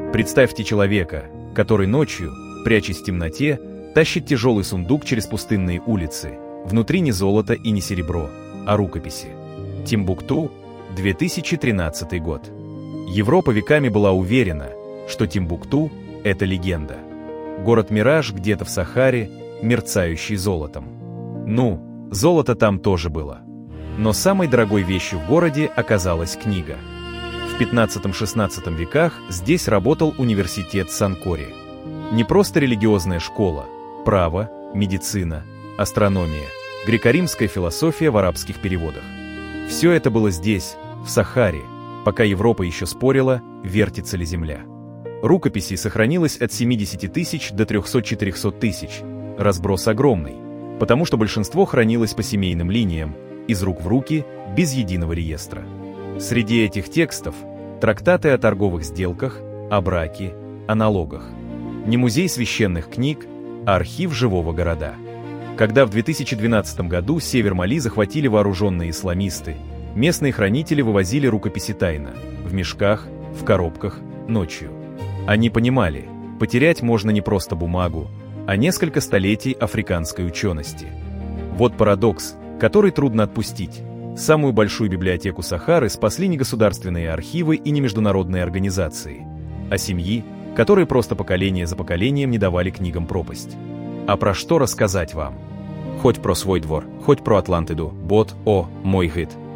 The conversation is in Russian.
Представьте человека, который ночью, прячась в темноте, тащит тяжелый сундук через пустынные улицы. Внутри не золото и не серебро, а рукописи. Тимбукту, 2013 год. Европа веками была уверена, что Тимбукту – это легенда. Город-мираж где-то в Сахаре, мерцающий золотом. Ну, золото там тоже было. Но самой дорогой вещью в городе оказалась книга. В 15-16 веках здесь работал университет Санкори. Не просто религиозная школа, право, медицина, астрономия, греко-римская философия в арабских переводах. Все это было здесь, в Сахаре, пока Европа еще спорила, вертится ли земля. Рукописей сохранилось от 70 тысяч до 300-400 тысяч. Разброс огромный, потому что большинство хранилось по семейным линиям, из рук в руки, без единого реестра. Среди этих текстов трактаты о торговых сделках, о браке, о налогах. Не музей священных книг, а архив живого города. Когда в 2012 году север Мали захватили вооруженные исламисты, местные хранители вывозили рукописи тайно, в мешках, в коробках, ночью. Они понимали, потерять можно не просто бумагу, а несколько столетий африканской учености. Вот парадокс, который трудно отпустить. Самую большую библиотеку Сахары спасли не государственные архивы и не международные организации, а семьи, которые просто поколение за поколением не давали книгам пропасть. А про что рассказать вам? Хоть про свой двор, хоть про Атлантиду, бот, о, мой гид.